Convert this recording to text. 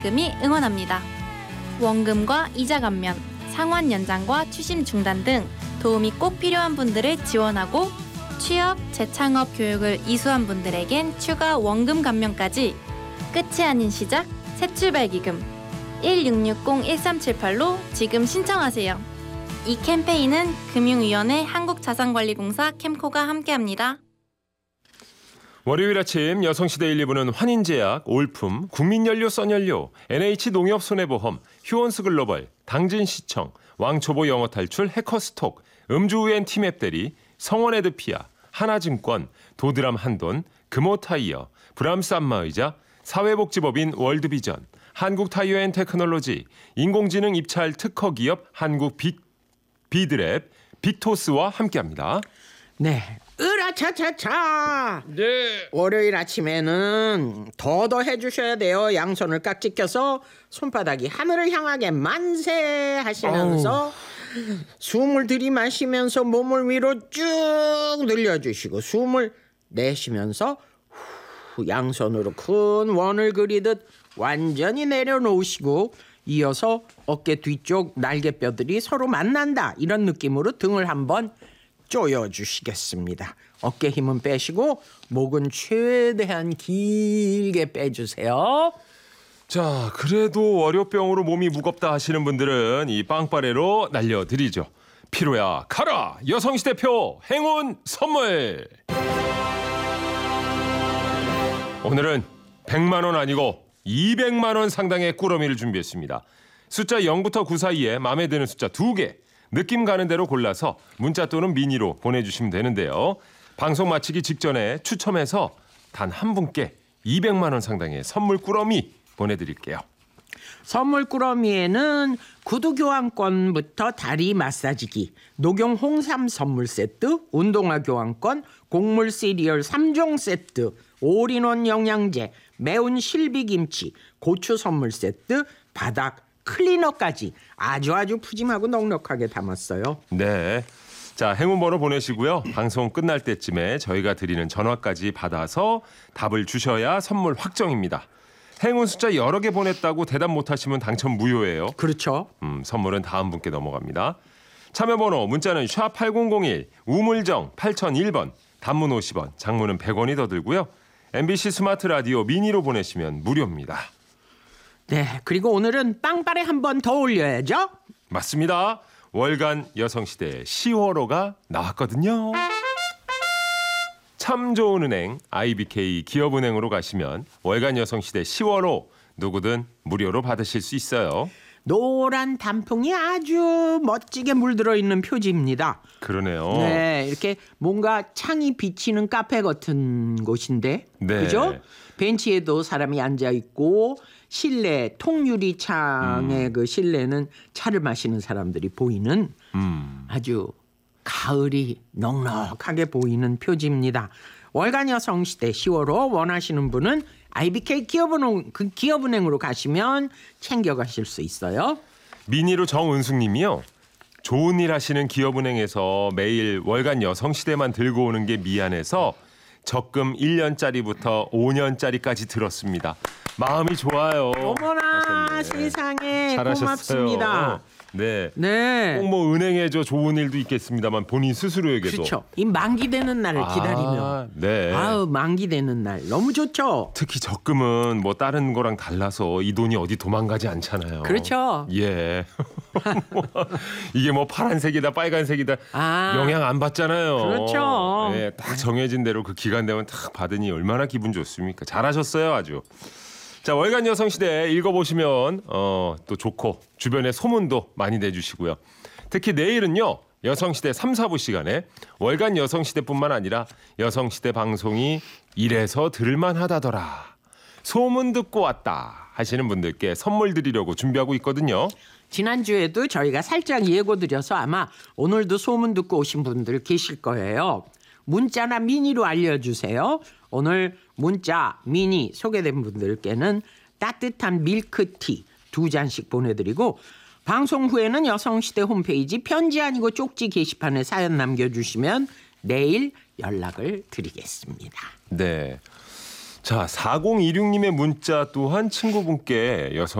금이 응원합니다. 원금과 이자 감면, 상환 연장과 추심 중단 등 도움이 꼭 필요한 분들을 지원하고 취업, 재창업 교육을 이수한 분들에겐 추가 원금 감면까지. 끝이 아닌 시작, 새출발기금 1660-1378로 지금 신청하세요. 이 캠페인은 금융위원회 한국자산관리공사 캠코가 함께합니다. 월요일 아침 여성시대 1, 2부는 환인제약, 올품, 국민연료 써연료, NH농협손해보험, 휴원스글로벌, 당진시청, 왕초보 영어탈출, 해커스톡, 음주우엔 티맵대리, 성원에드피아, 하나증권, 도드람 한돈, 금호타이어, 브람스 안마의자, 사회복지법인 월드비전, 한국타이어앤테크놀로지, 인공지능 입찰 특허기업 한국비드랩, 빅토스와 함께합니다. 네, 으라차차차. 네. 월요일 아침에는 더 해주셔야 돼요. 양손을 깍지 껴서 손바닥이 하늘을 향하게 만세 하시면서 숨을 들이마시면서 몸을 위로 쭉 늘려주시고 숨을 내쉬면서 양손으로 큰 원을 그리듯 완전히 내려놓으시고 이어서 어깨 뒤쪽 날개뼈들이 서로 만난다 이런 느낌으로 등을 한번 조여주시겠습니다. 어깨 힘은 빼시고 목은 최대한 길게 빼주세요. 자, 그래도 월요병으로 몸이 무겁다 하시는 분들은 이 빵빠레로 날려드리죠. 피로야 가라 여성시대표 행운 선물. 오늘은 100만 원 아니고 200만 원 상당의 꾸러미를 준비했습니다. 숫자 0부터 9 사이에 마음에 드는 숫자 2개, 느낌 가는 대로 골라서 문자 또는 미니로 보내주시면 되는데요. 방송 마치기 직전에 추첨해서 단 한 분께 200만 원 상당의 선물 꾸러미 보내드릴게요. 선물 꾸러미에는 구두 교환권부터 다리 마사지기, 녹용 홍삼 선물 세트, 운동화 교환권, 곡물 시리얼 3종 세트, 올인원 영양제, 매운 실비김치, 고추 선물 세트, 바닥 클리너까지 아주 푸짐하고 넉넉하게 담았어요. 네. 자, 행운번호 보내시고요. 방송 끝날 때쯤에 저희가 드리는 전화까지 받아서 답을 주셔야 선물 확정입니다. 행운 숫자 여러 개 보냈다고 대답 못하시면 당첨 무효예요. 그렇죠. 선물은 다음 분께 넘어갑니다. 참여번호 문자는 샵8001 우물정 8001번, 단문 50원, 장문은 100원이 더 들고요. MBC 스마트 라디오 미니로 보내시면 무료입니다. 네, 그리고 오늘은 빵빠레 한 번 더 올려야죠. 맞습니다. 월간 여성시대 10월호가 나왔거든요. 참 좋은 은행 IBK 기업은행으로 가시면 월간 여성시대 10월호 누구든 무료로 받으실 수 있어요. 노란 단풍이 아주 멋지게 물들어 있는 표지입니다. 그러네요. 네, 이렇게 뭔가 창이 비치는 카페 같은 곳인데, 네. 그죠? 벤치에도 사람이 앉아 있고 실내 통유리 창의 그 실내는 차를 마시는 사람들이 보이는 아주 가을이 넉넉하게 보이는 표지입니다. 월간 여성시대 10월호 원하시는 분은 IBK 기업은행으로 가시면 챙겨가실 수 있어요. 미니로 정은숙님이요. 좋은 일 하시는 기업은행에서 매일 월간 여성시대만 들고 오는 게 미안해서 적금 1년짜리부터 5년짜리까지 들었습니다. 마음이 좋아요. 어머나 하셨네. 세상에 잘하셨어요. 고맙습니다. 네. 네. 꼭 뭐 은행에 좋은 일도 있겠습니다만 본인 스스로에게도. 그렇죠. 이 만기되는 날을 기다리며. 네. 아우 만기되는 날 너무 좋죠. 특히 적금은 뭐 다른 거랑 달라서 이 돈이 어디 도망가지 않잖아요. 그렇죠. 예. 이게 뭐 파란색이다 빨간색이다 영향 안 받잖아요. 그렇죠. 예, 딱 정해진 대로 그 기간 되면 딱 받으니 얼마나 기분 좋습니까. 잘하셨어요 아주. 자, 월간 여성시대 읽어보시면 또 좋고 주변에 소문도 많이 내주시고요. 특히 내일은요. 여성시대 3, 4부 시간에 월간 여성시대뿐만 아니라 여성시대 방송이 이래서 들을만하다더라. 소문 듣고 왔다 하시는 분들께 선물 드리려고 준비하고 있거든요. 지난주에도 저희가 살짝 예고드려서 아마 오늘도 소문 듣고 오신 분들 계실 거예요. 문자나 미니로 알려주세요. 오늘 문자, 미니 소개된 분들께는 따뜻한 밀크티 2잔씩 보내드리고 방송 후에는 여성시대 홈페이지 편지 아니고 쪽지 게시판에 사연 남겨주시면 내일 연락을 드리겠습니다. 네. 자, 4026님의 문자 또한 친구분께